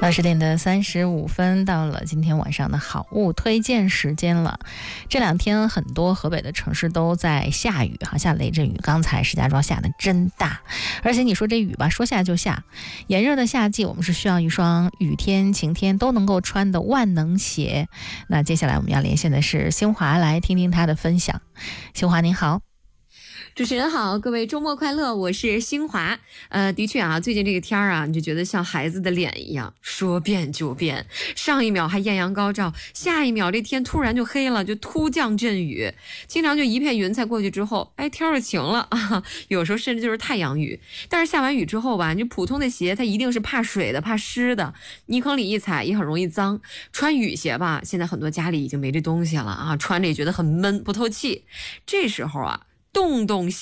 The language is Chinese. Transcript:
10点的35分，到了今天晚上的好物推荐时间了。这两天很多河北的城市都在下雨，下雷阵雨。刚才石家庄下的真大，而且你说这雨吧，说下就下。炎热的夏季，我们是需要一双雨天、晴天都能够穿的万能鞋。那接下来我们要连线的是新华，来听听他的分享。新华您好。 主持人好，各位周末快乐，我是新华。的确啊，最近这个天啊，你就觉得像孩子的脸一样，说变就变。上一秒还艳阳高照，下一秒这天突然就黑了，就突降阵雨，经常就一片云彩过去之后，天就晴了啊。有时候甚至就是太阳雨。但是下完雨之后吧，你普通的鞋它一定是怕水的、怕湿的，泥坑里一踩也很容易脏。穿雨鞋吧，现在很多家里已经没这东西了啊，穿着也觉得很闷，不透气。这时候啊，动动